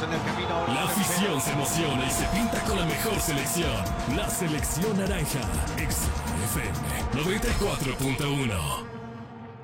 en el camino. La afición se emociona y se pinta con la mejor selección. La selección naranja. XFM 94.1.